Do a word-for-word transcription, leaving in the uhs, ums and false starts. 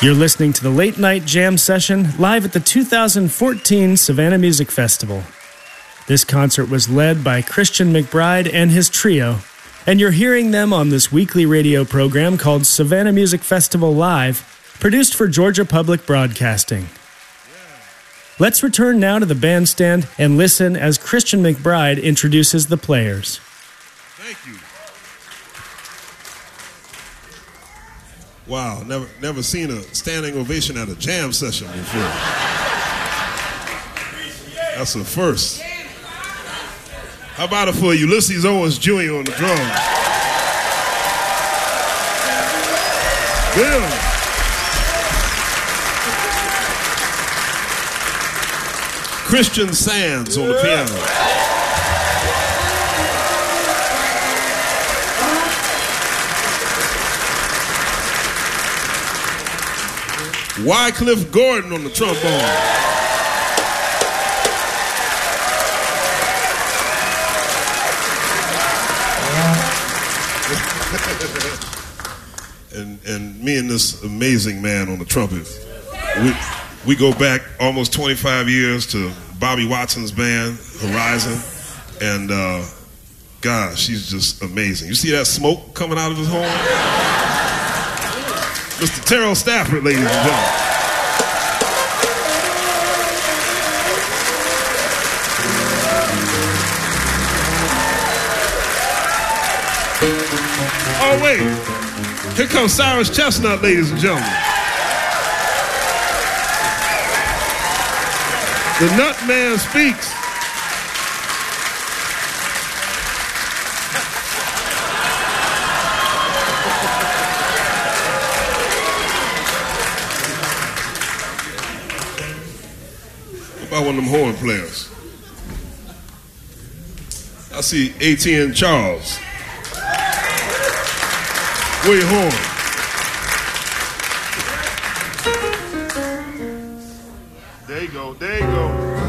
You're listening to the Late Night Jam Session live at the two thousand fourteen Savannah Music Festival. This concert was led by Christian McBride and his trio, and you're hearing them on this weekly radio program called Savannah Music Festival Live, produced for Georgia Public Broadcasting. Let's return now to the bandstand and listen as Christian McBride introduces the players. Thank you. Wow, never never seen a standing ovation at a jam session before. That's a first. How about it for Ulysses Owens Junior on the drums? Bill. Christian Sands on the piano. Wycliffe Gordon on the trombone. and and me and this amazing man on the trumpet. We we go back almost twenty-five years to Bobby Watson's band, Horizon, and uh, gosh, he's just amazing. You see that smoke coming out of his horn? Mister Terrell Stafford, ladies and gentlemen. Oh, wait. Here comes Cyrus Chestnut, ladies and gentlemen. The Nut Man speaks. About one of them horn players. I see A T N Charles. Where your horn? There you go, there you go.